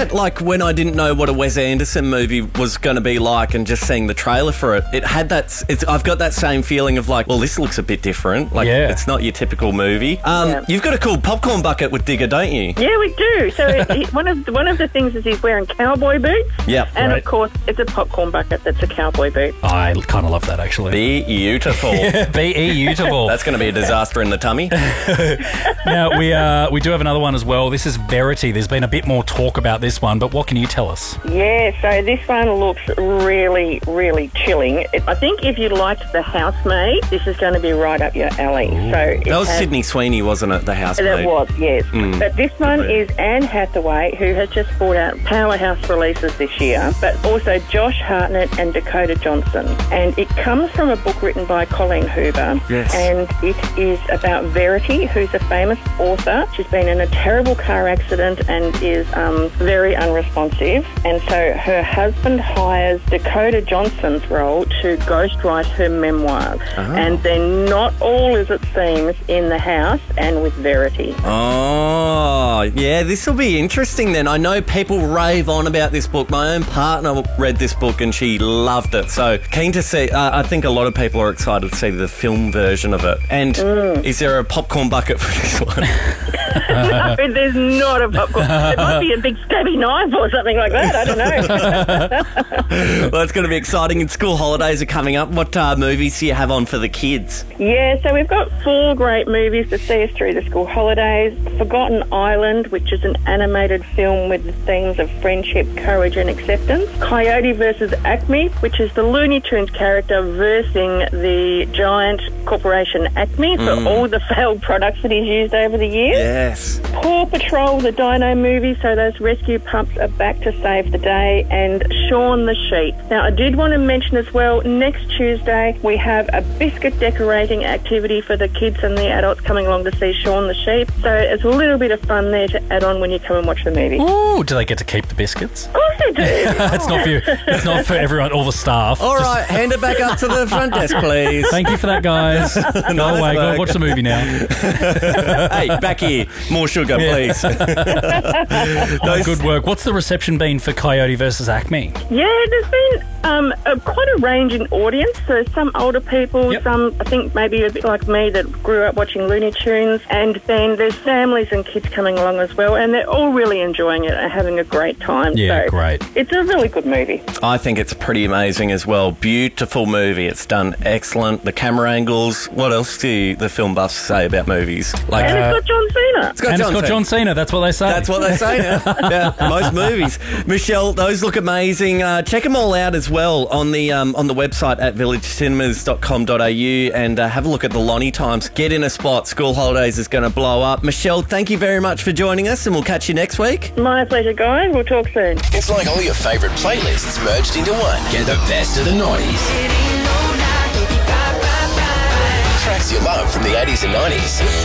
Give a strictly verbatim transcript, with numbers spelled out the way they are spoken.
that, like, when I didn't know what a Wes Anderson movie was going to be like and just seeing the trailer for it, it had that, it's, I've got that same feeling of like, well, this looks a bit different. Like, Yeah. it's not your typical movie. Um, Yeah. You've got a cool popcorn bucket with Digger, don't you? Yeah, we do. So it, it- one of the, one of the things is he's wearing cowboy boots. Yep. And Right. of course, it's a popcorn bucket that's a cowboy boot. I kind of love that, actually. Beautiful. Be beautiful. That's going to be a disaster in the tummy. Now, we uh, we do have another one as well. This is Verity. There's been a bit more talk about this one, but what can you tell us? Yeah, so this one looks really, really chilling. It, I think if you liked The Housemaid, this is going to be right up your alley. So it That was has- Sydney Sweeney, wasn't it? The housemaid. That was, yes. But this one is Anne Hathaway, who has just brought out powerhouse releases this year, but also Josh Hartnett and Dakota Johnson. And it comes from a book written by Colleen Hoover. Yes. And it is about Verity, who's a famous author. She's been in a terrible car accident and is um, very unresponsive. And so her husband hires Dakota Johnson's role to ghostwrite her memoirs. And they're not all as it seems in the house and with Verity. Oh, yeah, this will be interesting then. I know people rave on about this book. My own partner read this book and she loved it. So keen to see. Uh, I think a lot of people are excited to see the film version of it. And is there a popcorn bucket for this one? No, there's not a popcorn. It might be a big stabby knife or something like that. I don't know. Well, it's going to be exciting. And school holidays are coming up. What uh, movies do you have on for the kids? Yeah, so we've got four great movies to see us through the school holidays. Forgotten Island, which is an animated film with the themes of friendship, courage and acceptance. Coyote versus Acme, which is the Looney Tunes character versing the giant corporation Acme for all the failed products that he's used over the years. Yes. Paw Patrol, the Dino movie, so those rescue pups are back to save the day, and Shaun the Sheep. Now, I did want to mention as well, next Tuesday we have a biscuit decorating activity for the kids and the adults coming along to see Shaun the Sheep. So it's a little bit of fun there to add on when you come and watch the movie. Of Ooh, do they get to keep the biscuits? course they do. It's not for you. It's not for everyone, all the staff. All right, hand it back up to the front desk, please. Thank you for that, guys. Go Nice away. Go work. watch the movie now. Hey, back here. More sugar, please. Oh, good work. What's the reception been for Coyote versus Acme? Yeah, there's been um, a, quite a range in audience. So some older people, Yep. some I think maybe a bit like me that grew up watching Looney Tunes, and then there's families and kids coming along as well, and they're all really enjoying it and having a great time. Yeah, so great. It's a really good movie. I think it's pretty amazing as well. Beautiful movie. It's done excellent. The camera angles. What else do the film buffs say about movies? Like, And it's got John Cena. it's got And it's got Cena. John Cena. That's what they say. That's what they say now. Yeah, most movies. Michelle, those look amazing. Uh, check them all out as well on the um, on the website at village cinemas dot com dot a u and uh, have a look at the Lonnie Times. Get in a spot. School holidays is going to blow up. Michelle, thank you very much for joining us, and we'll catch you next week. My pleasure, guys. We'll talk soon. It's like all your favourite playlists merged into one. Get the best of the nineties. Tracks you love from the eighties and nineties.